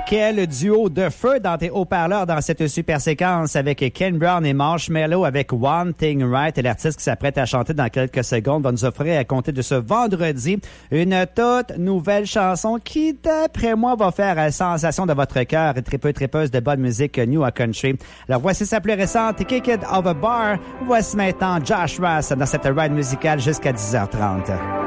quel duo de feu dans tes haut-parleurs dans cette super séquence avec Ken Brown et Marshmello avec One Thing Right. Et l'artiste qui s'apprête à chanter dans quelques secondes va nous offrir à compter de ce vendredi une toute nouvelle chanson qui, d'après moi, va faire la sensation de votre cœur et tripeuse de bonne musique new à country. Alors voici sa plus récente, Kick It Over Bar. Voici maintenant Josh Ross dans cette ride musicale jusqu'à 10h30.